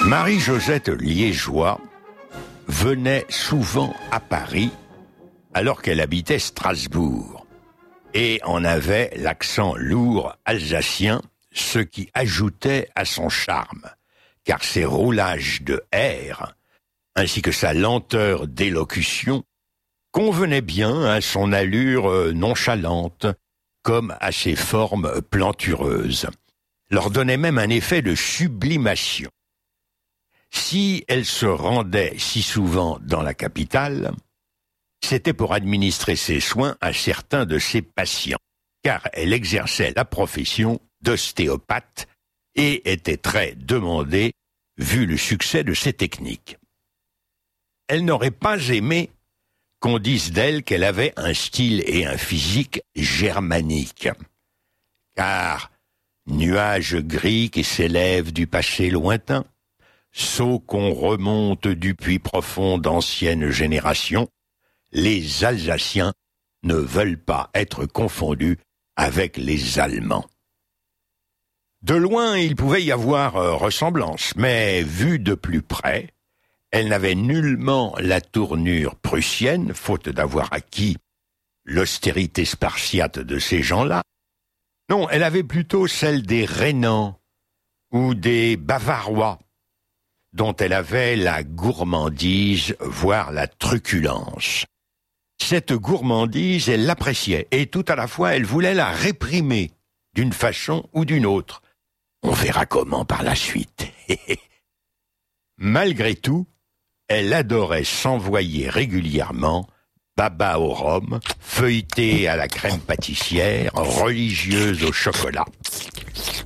Marie-Josette Liégeois venait souvent à Paris alors qu'elle habitait Strasbourg et en avait l'accent lourd alsacien, ce qui ajoutait à son charme, car ses roulages de R ainsi que sa lenteur d'élocution convenaient bien à son allure nonchalante comme à ses formes plantureuses, leur donnaient même un effet de sublimation. Si elle se rendait si souvent dans la capitale, c'était pour administrer ses soins à certains de ses patients, car elle exerçait la profession d'ostéopathe et était très demandée vu le succès de ses techniques. Elle n'aurait pas aimé qu'on dise d'elle qu'elle avait un style et un physique germaniques, car nuages gris qui s'élèvent du passé lointain, sceaux qu'on remonte du puits profond d'anciennes générations, les Alsaciens ne veulent pas être confondus avec les Allemands. De loin, il pouvait y avoir ressemblance, mais vue de plus près, elle n'avait nullement la tournure prussienne, faute d'avoir acquis l'austérité spartiate de ces gens-là. Non, elle avait plutôt celle des Rhénans ou des Bavarois, dont elle avait la gourmandise, voire la truculence. Cette gourmandise, elle l'appréciait, et tout à la fois, elle voulait la réprimer, d'une façon ou d'une autre. On verra comment par la suite. Malgré tout, elle adorait s'envoyer régulièrement baba au rhum, feuilletée à la crème pâtissière, religieuse au chocolat.